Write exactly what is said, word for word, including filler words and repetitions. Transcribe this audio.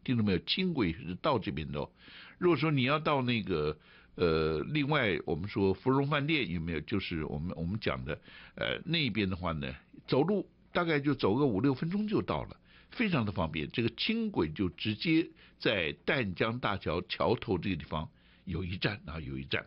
听到没有？轻轨是到这边的哦。如果说你要到那个呃，另外我们说芙蓉饭店有没有？就是我们我们讲的呃那边的话呢，走路大概就走个五六分钟就到了，非常的方便。这个轻轨就直接在淡江大桥桥头这个地方有一站啊，有一站。